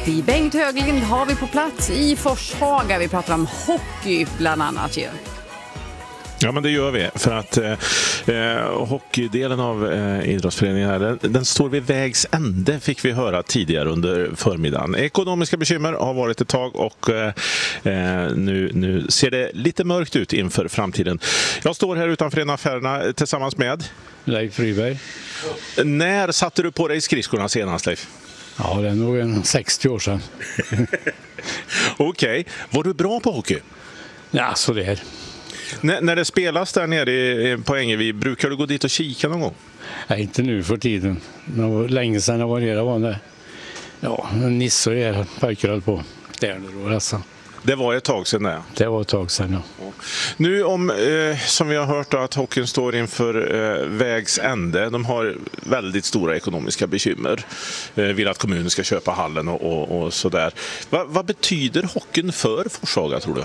Vi Bengt Höglind har vi på plats i Forshaga. Vi pratar om hockey bland annat ju. Ja, men det gör vi, för att hockeydelen av idrottsföreningen här, den står vid vägs ände, fick vi höra tidigare under förmiddagen. Ekonomiska bekymmer har varit ett tag och nu ser det lite mörkt ut inför framtiden. Jag står här utanför en affärerna tillsammans med Leif Friberg. När satte du på dig skridskorna senast, Leif? Ja, det är nog en 60 år sedan. Okej. Var du bra på hockey? Ja, så det är. När det spelas där nere på Ängevi, brukar du gå dit och kika någon gång? Nej, inte nu för tiden. Det var länge sedan jag var nere, var det. Ja, Nisse och er pojkar höll på. Där då, alltså. Det var ett tag sedan där. Det var ett tag sedan, ja. Nu som vi har hört då, att hockeyn står inför vägs ände. De har väldigt stora ekonomiska bekymmer. Vill att kommunen ska köpa hallen och sådär. Vad betyder hockeyn för Forshaga, tror du?